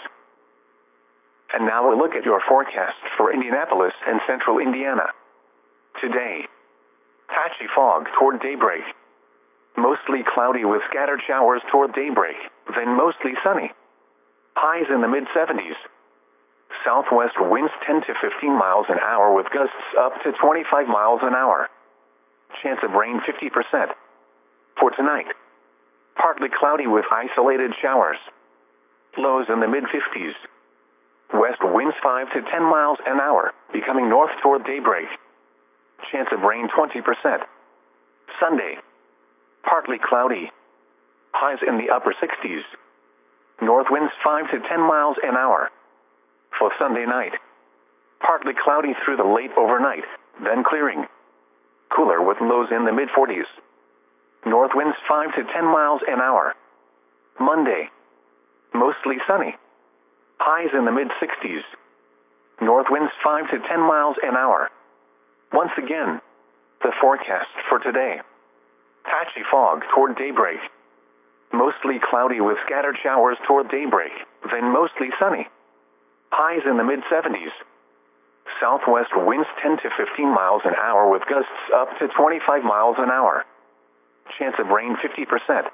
A: And now a look at your forecast for Indianapolis and central Indiana. Today, patchy fog toward daybreak. Mostly cloudy with scattered showers toward daybreak, then mostly sunny. Highs in the mid-seventies. Southwest winds ten to fifteen miles an hour with gusts up to twenty-five miles an hour. Chance of rain fifty percent. For tonight, partly cloudy with isolated showers. Lows in the mid-fifties. West winds five to ten miles an hour, becoming north toward daybreak. Chance of rain twenty percent. Sunday, partly cloudy. Highs in the upper sixties. North winds five to ten miles an hour. For Sunday night, partly cloudy through the late overnight, then clearing. Cooler with lows in the mid-forties. North winds five to ten miles an hour. Monday, mostly sunny. Highs in the mid-sixties. North winds five to ten miles an hour. Once again, the forecast for today. Patchy fog toward daybreak. Mostly cloudy with scattered showers toward daybreak, then mostly sunny. Highs in the mid-seventies. Southwest winds ten to fifteen miles an hour with gusts up to twenty-five miles an hour. Chance of rain fifty percent.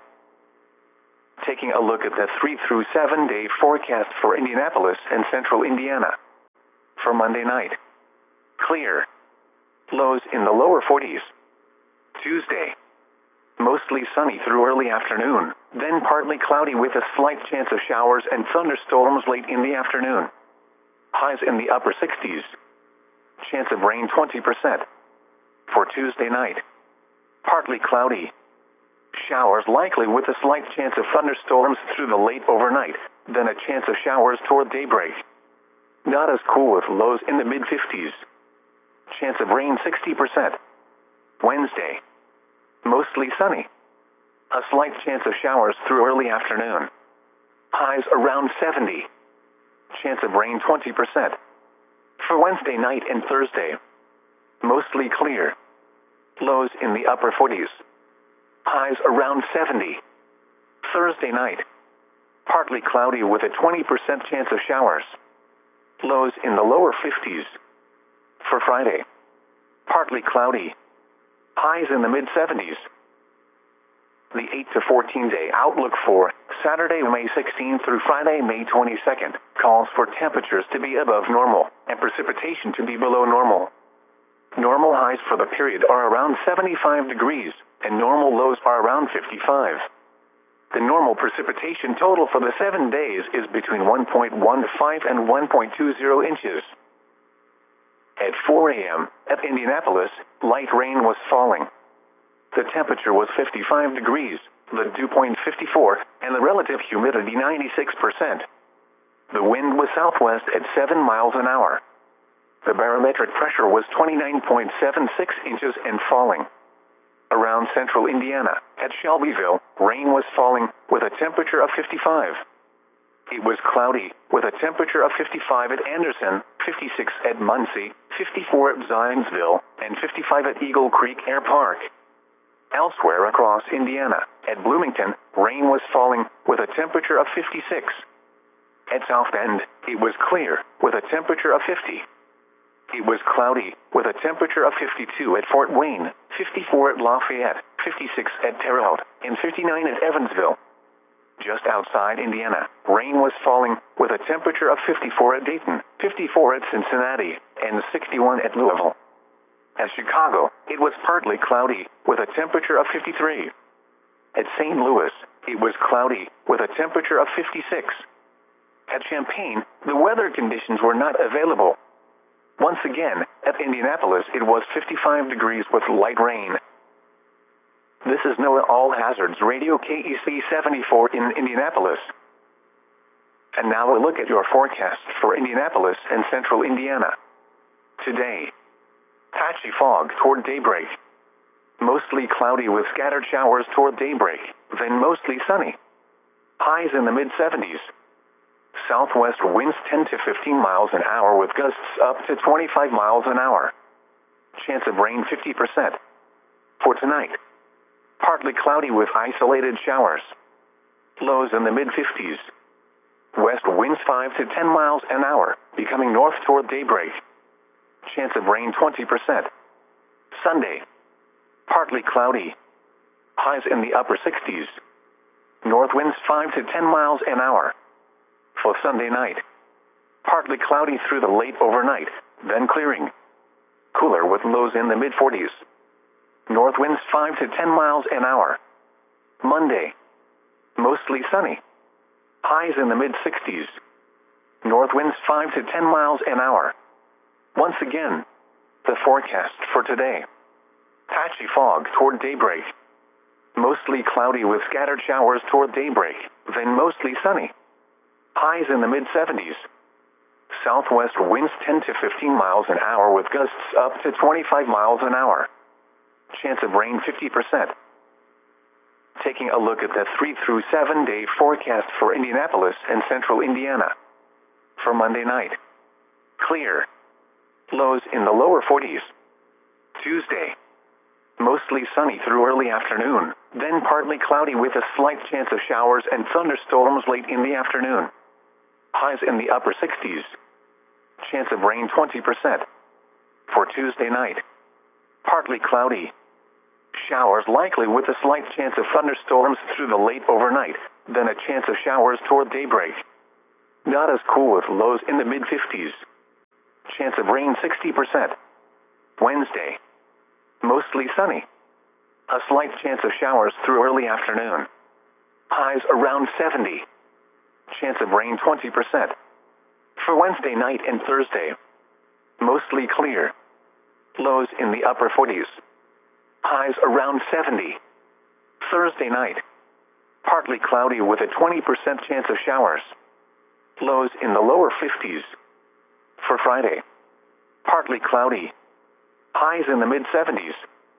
A: Taking a look at the three through seven day forecast for Indianapolis and central Indiana. For Monday night. Clear. Lows in the lower forties. Tuesday. Mostly sunny through early afternoon, then partly cloudy with a slight chance of showers and thunderstorms late in the afternoon. Highs in the upper sixties. Chance of rain twenty percent. For Tuesday night. Partly cloudy. Showers likely with a slight chance of thunderstorms through the late overnight, then a chance of showers toward daybreak. Not as cool with lows in the mid-fifties. Chance of rain sixty percent. Wednesday. Mostly sunny. A slight chance of showers through early afternoon. Highs around seventy. Chance of rain twenty percent. For Wednesday night and Thursday. Mostly clear. Lows in the upper forties. Highs around seventy. Thursday night. Partly cloudy with a twenty percent chance of showers. Lows in the lower fifties. For Friday. Partly cloudy. Highs in the mid-seventies. The eight to fourteen day outlook for Saturday, May sixteenth through Friday, May twenty-second, calls for temperatures to be above normal and precipitation to be below normal. Normal highs for the period are around seventy-five degrees, and normal lows are around fifty-five. The normal precipitation total for the seven days is between one point one five and one point two zero inches. At four a.m., at Indianapolis, light rain was falling. The temperature was fifty-five degrees, the dew point fifty-four, and the relative humidity ninety-six percent. The wind was southwest at seven miles an hour. The barometric pressure was twenty-nine point seven six inches and falling. Around central Indiana, at Shelbyville, rain was falling with a temperature of fifty-five. It was cloudy, with a temperature of fifty-five at Anderson, fifty-six at Muncie, fifty-four at Zionsville, and fifty-five at Eagle Creek Air Park. Elsewhere across Indiana, at Bloomington, rain was falling, with a temperature of fifty-six. At South Bend, it was clear, with a temperature of fifty. It was cloudy, with a temperature of fifty-two at Fort Wayne, fifty-four at Lafayette, fifty-six at Terre Haute, and fifty-nine at Evansville. Just outside Indiana, rain was falling, with a temperature of fifty-four at Dayton, fifty-four at Cincinnati, and sixty-one at Louisville. At Chicago, it was partly cloudy, with a temperature of fifty-three. At Saint Louis, it was cloudy, with a temperature of fifty-six. At Champaign, the weather conditions were not available. Once again, at Indianapolis, it was fifty-five degrees with light rain. This is NOAA All Hazards Radio K E C seventy-four in Indianapolis. And now a look at your forecast for Indianapolis and central Indiana. Today, patchy fog toward daybreak. Mostly cloudy with scattered showers toward daybreak, then mostly sunny. Highs in the mid-seventies. Southwest winds ten to fifteen miles an hour with gusts up to twenty-five miles an hour. Chance of rain fifty percent. For tonight, partly cloudy with isolated showers. Lows in the mid-fifties. West winds five to ten miles an hour, becoming north toward daybreak. Chance of rain twenty percent. Sunday, partly cloudy. Highs in the upper sixties. North winds five to ten miles an hour. For Sunday night, partly cloudy through the late overnight, then clearing. Cooler with lows in the mid-forties. North winds five to ten miles an hour. Monday, mostly sunny. Highs in the mid-sixties. North winds five to ten miles an hour. Once again, the forecast for today. Patchy fog toward daybreak. Mostly cloudy with scattered showers toward daybreak, then mostly sunny. Highs in the mid-seventies. Southwest winds ten to fifteen miles an hour with gusts up to twenty-five miles an hour. Chance of rain fifty percent. Taking a look at the three through seven day forecast for Indianapolis and central Indiana. For Monday night, clear. Lows in the lower forties. Tuesday, mostly sunny through early afternoon, then partly cloudy with a slight chance of showers and thunderstorms late in the afternoon. Highs in the upper sixties. Chance of rain twenty percent. For Tuesday night, partly cloudy. Showers likely with a slight chance of thunderstorms through the late overnight, then a chance of showers toward daybreak. Not as cool with lows in the mid fifties. Chance of rain sixty percent. Wednesday. Mostly sunny. A slight chance of showers through early afternoon. Highs around seventy. Chance of rain twenty percent. For Wednesday night and Thursday. Mostly clear. Lows in the upper forties. Highs around seventy. Thursday night. Partly cloudy with a twenty percent chance of showers. Lows in the lower fifties. For Friday. Partly cloudy. Highs in the mid seventies.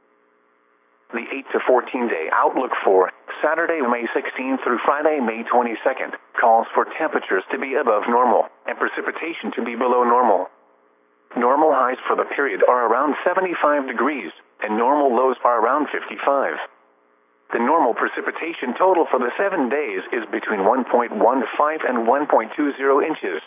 A: The eight to fourteen day outlook for Saturday, May sixteenth through Friday, May twenty-second, calls for temperatures to be above normal and precipitation to be below normal. Normal highs for the period are around seventy-five degrees, and normal lows are around fifty-five. The normal precipitation total for the seven days is between one point one five and one point two zero inches.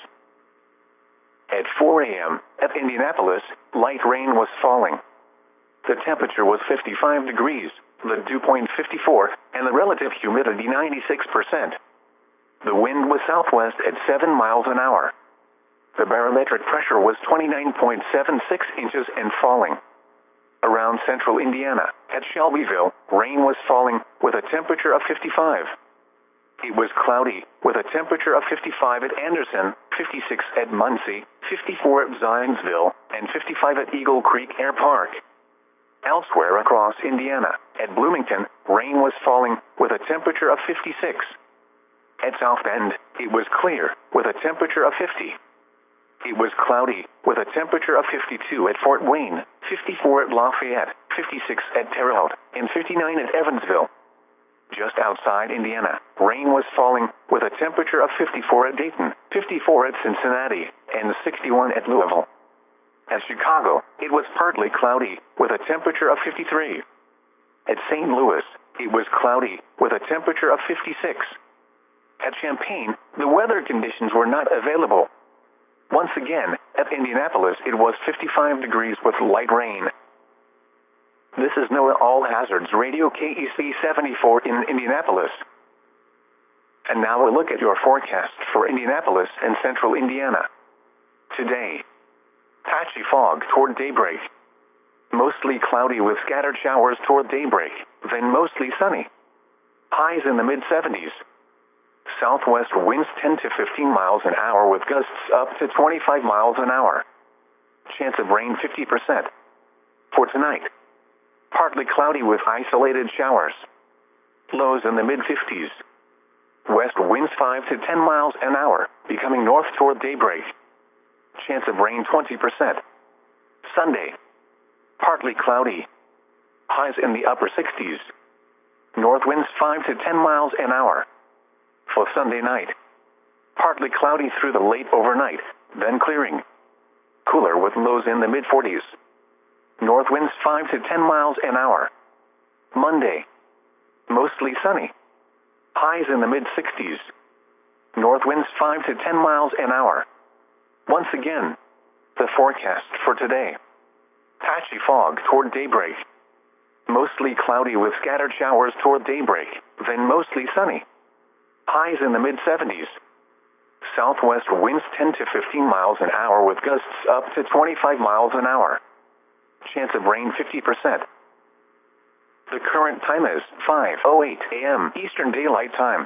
A: At four a.m., at Indianapolis, light rain was falling. The temperature was fifty-five degrees, the dew point fifty-four, and the relative humidity ninety-six percent. The wind was southwest at seven miles an hour. The barometric pressure was twenty-nine point seven six inches and falling. Around central Indiana, at Shelbyville, rain was falling with a temperature of fifty-five. It was cloudy with a temperature of fifty-five at Anderson, fifty-six at Muncie, fifty-four at Zionsville, and fifty-five at Eagle Creek Air Park. Elsewhere across Indiana, at Bloomington, rain was falling with a temperature of fifty-six. At South Bend, it was clear with a temperature of fifty. It was cloudy with a temperature of fifty-two at Fort Wayne, fifty-four at Lafayette, fifty-six at Terre Haute, and fifty-nine at Evansville. Just outside Indiana, rain was falling with a temperature of fifty-four at Dayton, fifty-four at Cincinnati, and sixty-one at Louisville. At Chicago, it was partly cloudy with a temperature of fifty-three. At Saint Louis, it was cloudy with a temperature of fifty-six. At Champaign, the weather conditions were not available. Once again, at Indianapolis, it was fifty-five degrees with light rain. This is NOAA All Hazards Radio K E C seventy-four in Indianapolis. And now a look at your forecast for Indianapolis and central Indiana. Today, patchy fog toward daybreak. Mostly cloudy with scattered showers toward daybreak, then mostly sunny. Highs in the mid seventies. Southwest winds ten to fifteen miles an hour with gusts up to twenty-five miles an hour. Chance of rain fifty percent. For tonight, partly cloudy with isolated showers. Lows in the mid fifties. West winds five to ten miles an hour, becoming north toward daybreak. Chance of rain twenty percent. Sunday, partly cloudy. Highs in the upper sixties. North winds five to ten miles an hour. For Sunday night, partly cloudy through the late overnight, then clearing. Cooler with lows in the mid forties. North winds five to ten miles an hour. Monday, mostly sunny. Highs in the mid sixties. North winds five to ten miles an hour. Once again, the forecast for today. Patchy fog toward daybreak. Mostly cloudy with scattered showers toward daybreak, then mostly sunny. Highs in the mid seventies. Southwest winds ten to fifteen miles an hour with gusts up to twenty-five miles an hour. Chance of rain fifty percent. The current time is five oh eight a.m. Eastern Daylight Time.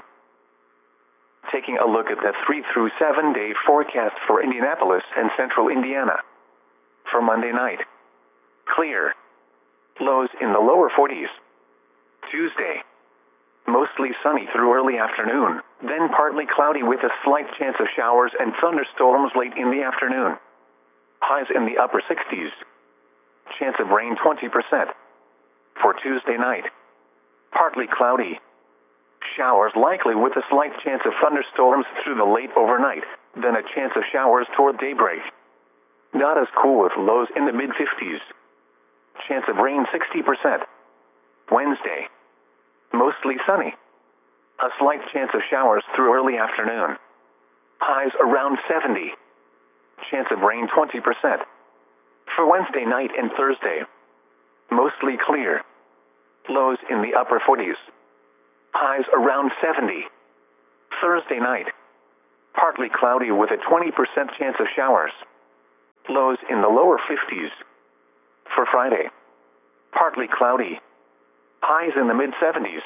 A: Taking a look at the three through seven day forecast for Indianapolis and central Indiana. For Monday night, clear. Lows in the lower forties. Tuesday, mostly sunny through early afternoon, then partly cloudy with a slight chance of showers and thunderstorms late in the afternoon. Highs in the upper sixties. Chance of rain twenty percent. For Tuesday night, partly cloudy. Showers likely with a slight chance of thunderstorms through the late overnight, then a chance of showers toward daybreak. Not as cool with lows in the mid fifties. Chance of rain sixty percent. Wednesday, mostly sunny. A slight chance of showers through early afternoon. Highs around seventy. Chance of rain twenty percent. For Wednesday night and Thursday, mostly clear. Lows in the upper forties. Highs around seventy. Thursday night. Partly cloudy with a twenty percent chance of showers. Lows in the lower fifties. For Friday. Partly cloudy. Highs in the mid seventies.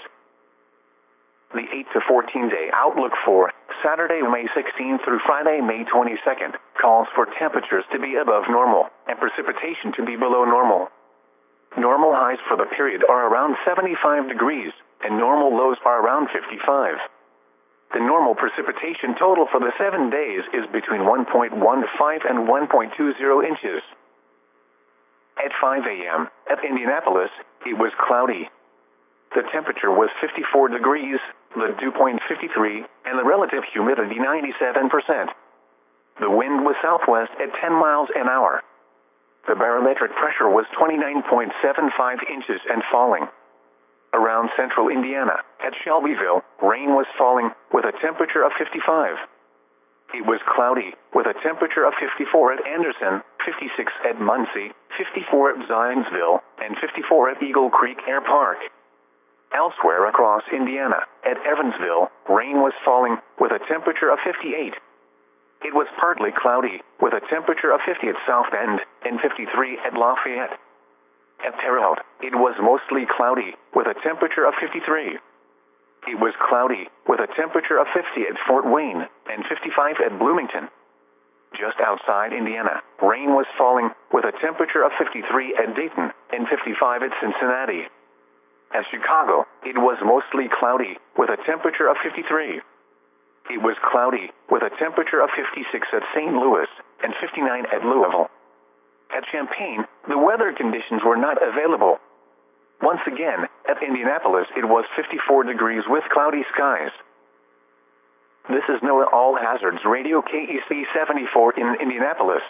A: The eight to fourteen day outlook for Saturday, May sixteenth through Friday, May twenty-second, calls for temperatures to be above normal and precipitation to be below normal. Normal highs for the period are around seventy-five degrees, and normal lows are around fifty-five. The normal precipitation total for the seven days is between one point one five and one point two zero inches. At five a m at Indianapolis, it was cloudy. The temperature was fifty-four degrees, the dew point fifty-three, and the relative humidity ninety-seven percent. The wind was southwest at ten miles an hour. The barometric pressure was twenty-nine point seven five inches and falling. Around central Indiana, at Shelbyville, rain was falling with a temperature of fifty-five. It was cloudy with a temperature of fifty-four at Anderson, fifty-six at Muncie, fifty-four at Zionsville, and fifty-four at Eagle Creek Air Park. Elsewhere across Indiana, at Evansville, rain was falling with a temperature of fifty-eight. It was partly cloudy with a temperature of fifty at South Bend and fifty-three at Lafayette. At Terre Haute, it was mostly cloudy with a temperature of fifty-three. It was cloudy with a temperature of fifty at Fort Wayne and fifty-five at Bloomington. Just outside Indiana, rain was falling with a temperature of fifty-three at Dayton and fifty-five at Cincinnati. At Chicago, it was mostly cloudy with a temperature of fifty-three. It was cloudy with a temperature of fifty-six at Saint Louis and fifty-nine at Louisville. At Champaign, the weather conditions were not available. Once again, at Indianapolis, it was fifty-four degrees with cloudy skies. This is NOAA All Hazards Radio K E C seventy-four in Indianapolis.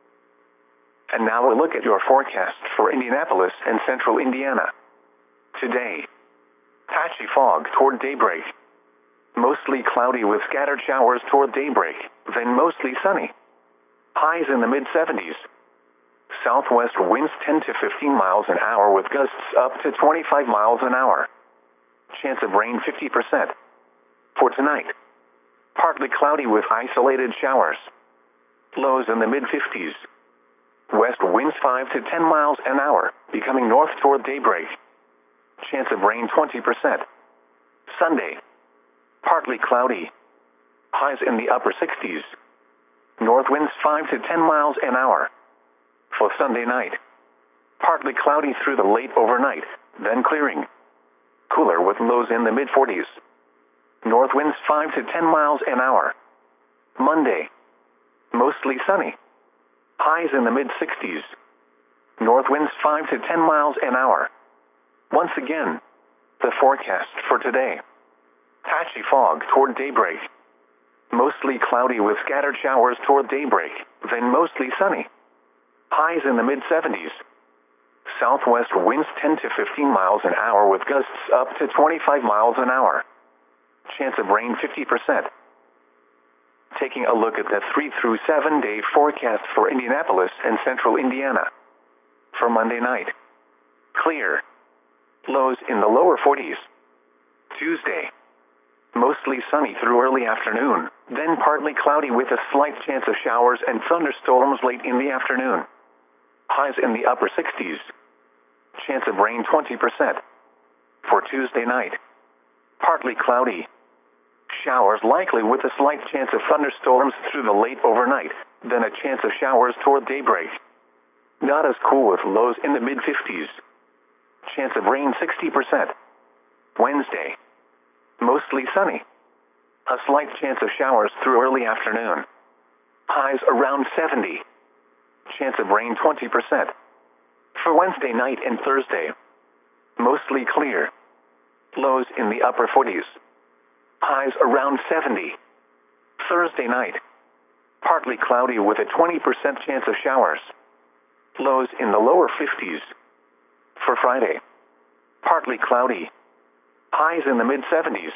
A: And now a look at your forecast for Indianapolis and central Indiana. Today, patchy fog toward daybreak. Mostly cloudy with scattered showers toward daybreak, then mostly sunny. Highs in the mid seventies. Southwest winds ten to fifteen miles an hour with gusts up to twenty-five miles an hour. Chance of rain fifty percent. For tonight, partly cloudy with isolated showers. Lows in the mid fifties. West winds five to ten miles an hour, becoming north toward daybreak. Chance of rain twenty percent. Sunday, partly cloudy. Highs in the upper sixties. North winds five to ten miles an hour. For Sunday night, partly cloudy through the late overnight, then clearing. Cooler with lows in the mid forties. North winds five to ten miles an hour. Monday, mostly sunny. Highs in the mid sixties. North winds five to ten miles an hour. Once again, the forecast for today. Patchy fog toward daybreak. Mostly cloudy with scattered showers toward daybreak, then mostly sunny. Highs in the mid seventies. Southwest winds ten to fifteen miles an hour with gusts up to twenty-five miles an hour. Chance of rain fifty percent. Taking a look at the three through seven day forecast for Indianapolis and central Indiana. For Monday night, clear. Lows in the lower forties. Tuesday, mostly sunny through early afternoon, then partly cloudy with a slight chance of showers and thunderstorms late in the afternoon. Highs in the upper sixties. Chance of rain twenty percent. For Tuesday night, partly cloudy. Showers likely with a slight chance of thunderstorms through the late overnight, then a chance of showers toward daybreak. Not as cool with lows in the mid fifties. Chance of rain sixty percent. Wednesday, mostly sunny. A slight chance of showers through early afternoon. Highs around seventy. Chance of rain twenty percent. For Wednesday night and Thursday, mostly clear. Lows in the upper forties. Highs around seventy. Thursday night, partly cloudy with a twenty percent chance of showers. Lows in the lower fifties. For Friday, partly cloudy. Highs in the mid seventies.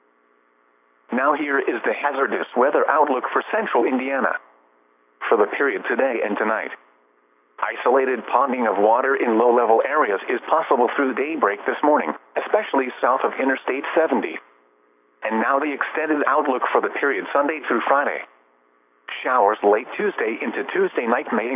A: Now here is the hazardous weather outlook for central Indiana. For the period today and tonight. Isolated ponding of water in low-level areas is possible through daybreak this morning, especially south of Interstate seventy. And now the extended outlook for the period Sunday through Friday. Showers late Tuesday into Tuesday night may